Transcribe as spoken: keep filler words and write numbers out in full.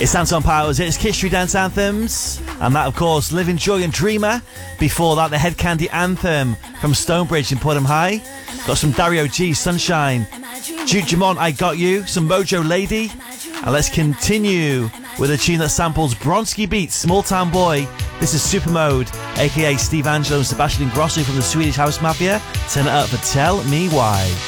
It's Anton Powers, it's Kiss Street Dance Anthems, and that of course Living Joy and Dreamer. Before that, the Head Candy Anthem from Stonebridge in Putnam High. Got some Dario G, Sunshine, Duke Jamont, I Got You, some Mojo Lady, and let's continue with a tune that samples Bronski Beats, Small Town Boy. This is Supermode, aka Steve Angelo and Sebastian Ingrosso from the Swedish House Mafia. Turn it up for Tell Me Why.